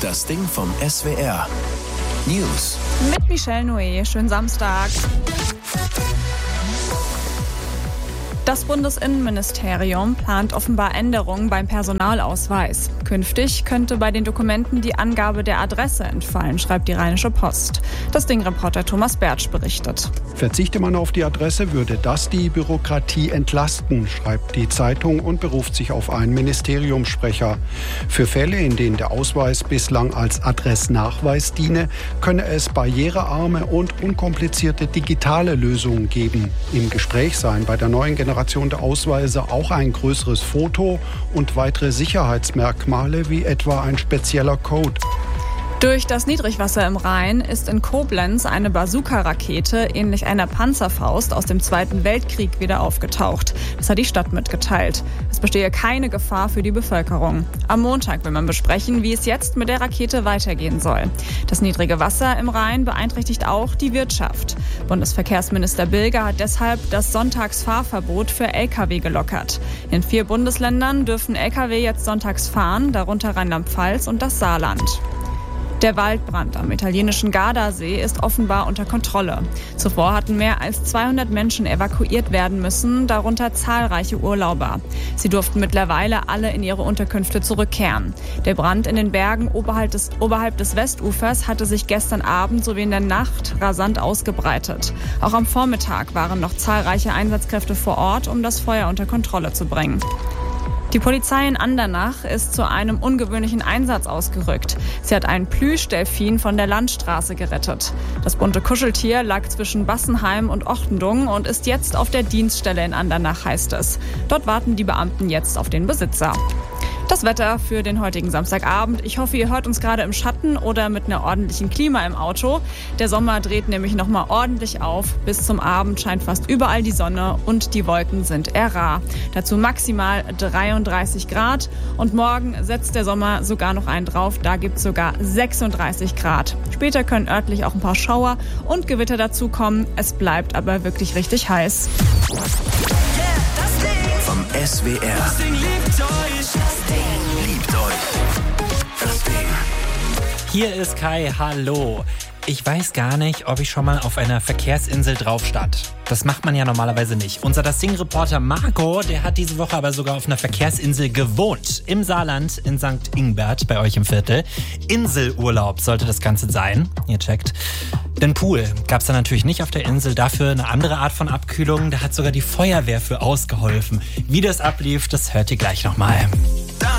Das Ding vom SWR. News. Mit Michelle Noé. Schönen Samstag. Das Bundesinnenministerium plant offenbar Änderungen beim Personalausweis. Künftig könnte bei den Dokumenten die Angabe der Adresse entfallen, schreibt die Rheinische Post. Das Ding-Reporter Thomas Bertsch berichtet. Verzichte man auf die Adresse, würde das die Bürokratie entlasten, schreibt die Zeitung und beruft sich auf einen Ministeriumssprecher. Für Fälle, in denen der Ausweis bislang als Adressnachweis diene, könne es barrierearme und unkomplizierte digitale Lösungen geben. Im Gespräch seien bei der neuen Generation der Ausweise auch ein größeres Foto und weitere Sicherheitsmerkmale wie etwa ein spezieller Code. Durch das Niedrigwasser im Rhein ist in Koblenz eine Bazooka-Rakete ähnlich einer Panzerfaust aus dem Zweiten Weltkrieg wieder aufgetaucht. Das hat die Stadt mitgeteilt. Es bestehe keine Gefahr für die Bevölkerung. Am Montag will man besprechen, wie es jetzt mit der Rakete weitergehen soll. Das niedrige Wasser im Rhein beeinträchtigt auch die Wirtschaft. Bundesverkehrsminister Bilger hat deshalb das Sonntagsfahrverbot für Lkw gelockert. In 4 Bundesländern dürfen Lkw jetzt sonntags fahren, darunter Rheinland-Pfalz und das Saarland. Der Waldbrand am italienischen Gardasee ist offenbar unter Kontrolle. Zuvor hatten mehr als 200 Menschen evakuiert werden müssen, darunter zahlreiche Urlauber. Sie durften mittlerweile alle in ihre Unterkünfte zurückkehren. Der Brand in den Bergen oberhalb des Westufers hatte sich gestern Abend sowie in der Nacht rasant ausgebreitet. Auch am Vormittag waren noch zahlreiche Einsatzkräfte vor Ort, um das Feuer unter Kontrolle zu bringen. Die Polizei in Andernach ist zu einem ungewöhnlichen Einsatz ausgerückt. Sie hat einen Plüschdelfin von der Landstraße gerettet. Das bunte Kuscheltier lag zwischen Bassenheim und Ochtendung und ist jetzt auf der Dienststelle in Andernach, heißt es. Dort warten die Beamten jetzt auf den Besitzer. Das Wetter für den heutigen Samstagabend. Ich hoffe, ihr hört uns gerade im Schatten oder mit einer ordentlichen Klima im Auto. Der Sommer dreht nämlich nochmal ordentlich auf. Bis zum Abend scheint fast überall die Sonne und die Wolken sind eher rar. Dazu maximal 33 Grad. Und morgen setzt der Sommer sogar noch einen drauf. Da gibt es sogar 36 Grad. Später können örtlich auch ein paar Schauer und Gewitter dazukommen. Es bleibt aber wirklich richtig heiß. Vom SWR. Das Ding liebt euch. Das Ding liebt euch. Das Ding. Hier ist Kai, hallo. Ich weiß gar nicht, ob ich schon mal auf einer Verkehrsinsel drauf stand. Das macht man ja normalerweise nicht. Unser Das Ding-Reporter Marco, der hat diese Woche aber sogar auf einer Verkehrsinsel gewohnt. Im Saarland, in St. Ingbert, bei euch im Viertel. Inselurlaub sollte das Ganze sein. Ihr checkt. Den Pool gab's da natürlich nicht auf der Insel. Dafür eine andere Art von Abkühlung. Da hat sogar die Feuerwehr für ausgeholfen. Wie das ablief, das hört ihr gleich nochmal.